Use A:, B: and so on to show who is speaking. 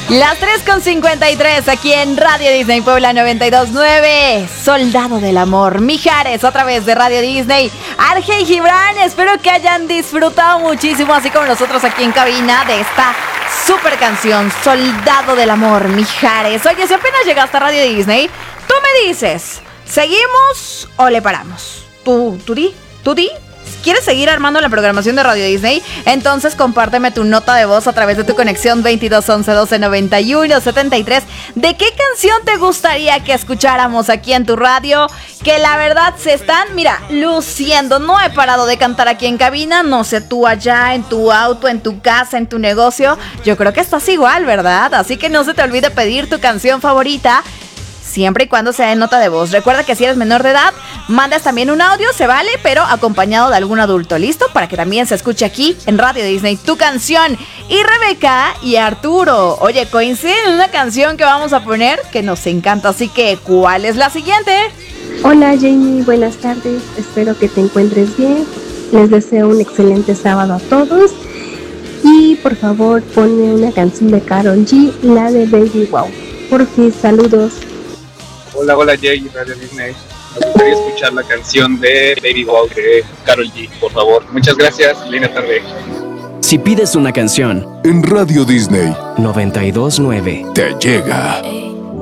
A: Las 3:53 aquí en Radio Disney Puebla 92.9. Soldado del Amor, Mijares, otra vez de Radio Disney. Arge y Gibran, espero que hayan disfrutado muchísimo, así como nosotros aquí en cabina, de esta super canción, Soldado del Amor, Mijares. Oye, si apenas llegaste a Radio Disney, tú me dices, ¿seguimos o le paramos? ¿Tú di? ¿Quieres seguir armando la programación de Radio Disney? Entonces compárteme tu nota de voz a través de tu conexión 22 11 12 91 73. ¿De qué canción te gustaría que escucháramos aquí en tu radio? Que la verdad se están, mira, luciendo. No he parado de cantar aquí en cabina. No sé tú allá, en tu auto, en tu casa, en tu negocio. Yo creo que estás igual, ¿verdad? Así que no se te olvide pedir tu canción favorita, siempre y cuando sea en nota de voz. Recuerda que si eres menor de edad, mandas también un audio, se vale, pero acompañado de algún adulto, ¿listo? Para que también se escuche aquí en Radio Disney tu canción. Y Rebeca y Arturo, oye, coinciden en una canción que vamos a poner que nos encanta, así que ¿cuál es la siguiente?
B: Hola Jamie, buenas tardes, espero que te encuentres bien. Les deseo un excelente sábado a todos. Y por favor, ponme una canción de Karol G, la de Baby Wow. Por fin, saludos.
C: Hola Jay, Radio Disney. Me gustaría escuchar la canción de Baby Wow de Karol G, por favor. Muchas gracias, linda tarde.
D: Si pides una canción
E: en Radio Disney
D: 92.9
E: te llega.